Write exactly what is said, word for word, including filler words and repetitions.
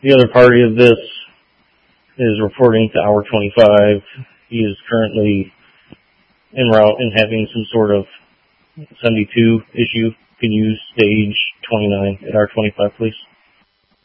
the other party of this is reporting to Hour twenty-five. He is currently en route and having some sort of seventy-two issue. Can you stage twenty-nine at Hour twenty-five, please?